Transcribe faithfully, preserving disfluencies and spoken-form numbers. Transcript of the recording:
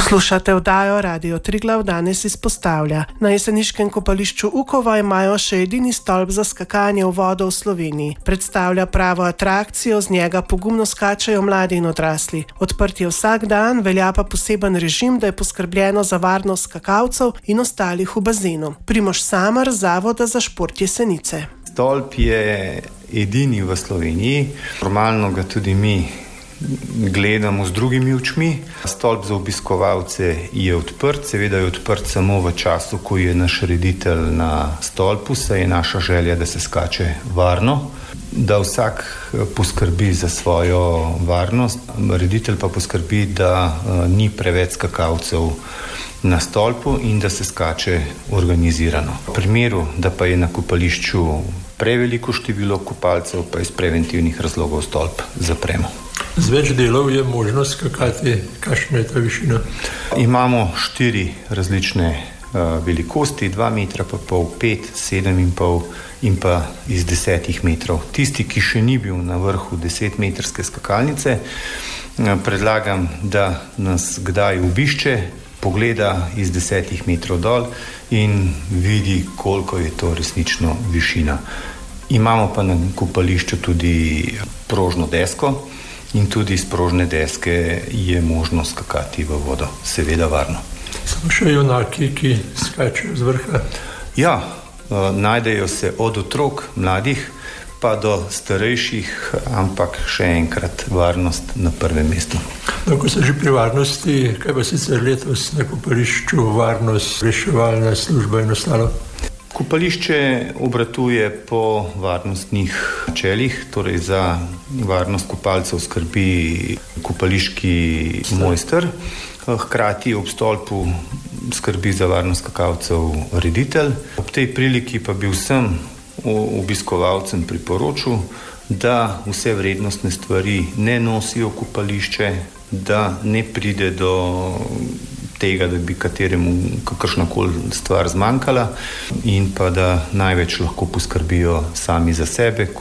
Poslušate oddajo Radio Triglav danes izpostavlja. Na jeseniškem kopališču Ukova imajo še edini stolp za skakanje v vodo v Sloveniji. Predstavlja pravo atrakcijo, z njega pogumno skačejo mladi in odrasli. Odprt je vsak dan, velja pa poseben režim, da je poskrbljeno za varnost skakalcev in ostalih v bazenu. Primož Samar, Zavoda za šport Jesenice. Stolp je edini v Sloveniji. Normalno ga tudi mi gledamo z drugimi očmi. Stolp za obiskovalce je odprt, seveda je odprt samo v času, ko je naš reditelj na stolpu, saj je naša želja, da se skače varno, da vsak poskrbi za svojo varnost, reditelj pa poskrbi, da ni preveč skakalcev na stolpu in da se skače organizirano. V primeru, da pa je na kopališču preveliko število kopalcev, pa iz preventivnih razlogov stolp zapremo. Z več delov je možno skakati, kakšna je ta višina? Imamo štiri različne uh, velikosti, dva metra pa pol, pet, sedem in pol in pa iz desetih metrov. Tisti, ki še ni bil na vrhu desetmetrske skakalnice, uh, predlagam, da nas kdaj obišče, pogleda iz desetih metrov dol in vidi, koliko je to resnično višina. Imamo pa na kopališču tudi prožno desko, in tudi iz prožne deske je možno skakati v vodo, seveda varno. Samo še junaki, ki skačejo z vrha? Ja, najdejo se od otrok, mladih, pa do starejših, ampak še enkrat varnost na prvem mestu. No, ko se že pri varnosti, kaj pa sicer letos na kopališču varnost, reševalna služba in ostalo? Kopališče obratuje po varnostnih načelih, torej za varnost kopalcev skrbi kopališki mojster, hkrati ob stolpu skrbi za varnost skakalcev reditelj. Ob tej priliki pa bi vsem obiskovalcem priporočil, da vse vrednostne stvari ne nosijo v kopališče, da ne pride do tega, da bi kateremu kakršnakoli stvar zmanjkala in pa da največ lahko poskrbijo sami za sebe.